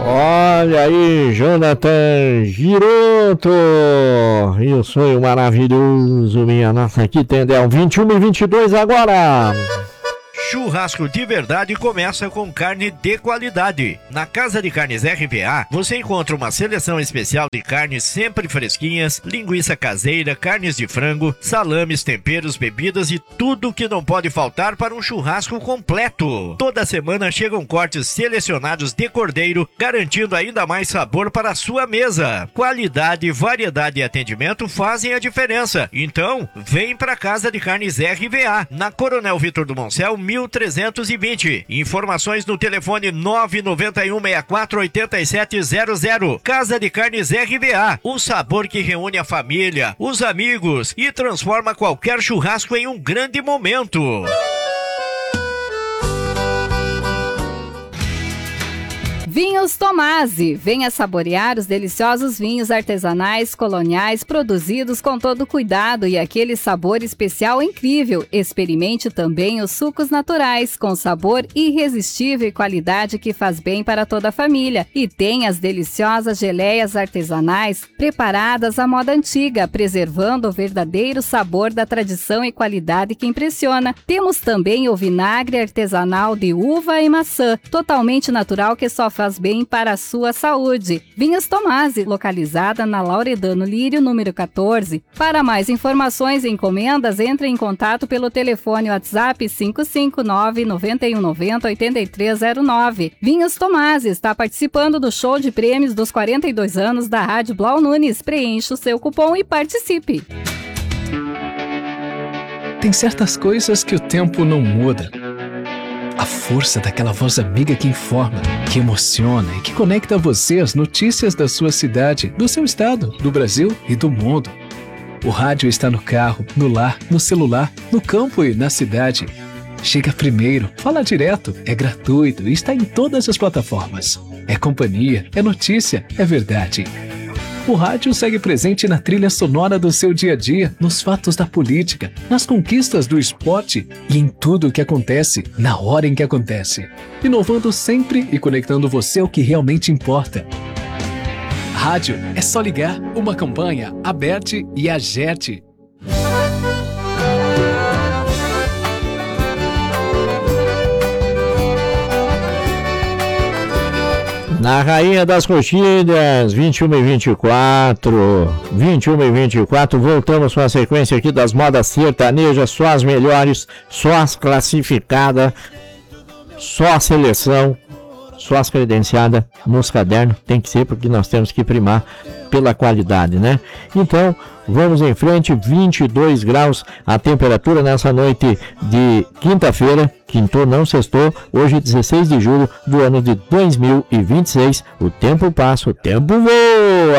Olha aí, Jonathan Giroto, e o sonho maravilhoso, minha nossa, aqui Tendel, 21h22 agora. Churrasco de verdade começa com carne de qualidade. Na Casa de Carnes RVA, você encontra uma seleção especial de carnes sempre fresquinhas, linguiça caseira, carnes de frango, salames, temperos, bebidas e tudo que não pode faltar para um churrasco completo. Toda semana chegam cortes selecionados de cordeiro, garantindo ainda mais sabor para a sua mesa. Qualidade, variedade e atendimento fazem a diferença. Então, vem para Casa de Carnes RVA, na Coronel Vitor do Moncel, 1320. Informações no telefone 991-64-8700. Casa de Carnes RVA, o sabor que reúne a família, os amigos e transforma qualquer churrasco em um grande momento. Vinhos Tomasi. Venha saborear os deliciosos vinhos artesanais coloniais produzidos com todo cuidado e aquele sabor especial incrível. Experimente também os sucos naturais com sabor irresistível e qualidade que faz bem para toda a família. E tem as deliciosas geleias artesanais preparadas à moda antiga, preservando o verdadeiro sabor da tradição e qualidade que impressiona. Temos também o vinagre artesanal de uva e maçã, totalmente natural, que só faz bem para a sua saúde. Vinhos Tomasi, localizada na Lauredano Lírio, número 14. Para mais informações e encomendas, entre em contato pelo telefone WhatsApp 559-9190-8309. Vinhos Tomasi está participando do show de prêmios dos 42 anos da Rádio Blau Nunes. Preencha o seu cupom e participe. Tem certas coisas que o tempo não muda. A força daquela voz amiga que informa, que emociona e que conecta você às notícias da sua cidade, do seu estado, do Brasil e do mundo. O rádio está no carro, no lar, no celular, no campo e na cidade. Chega primeiro, fala direto, é gratuito e está em todas as plataformas. É companhia, é notícia, é verdade. O rádio segue presente na trilha sonora do seu dia a dia, nos fatos da política, nas conquistas do esporte e em tudo o que acontece, na hora em que acontece. Inovando sempre e conectando você ao que realmente importa. Rádio é só ligar, uma campanha, Aberte e Agerte. Na Rainha das Coxilhas, 21h24, voltamos com a sequência aqui das modas sertanejas, só as melhores, só as classificadas, só a seleção, só as credenciadas nos cadernos, tem que ser porque nós temos que primar pela qualidade, né? Então, vamos em frente, 22 graus a temperatura nessa noite de quinta-feira, quintou não sextou, hoje 16 de julho do ano de 2026, o tempo passa, o tempo voa!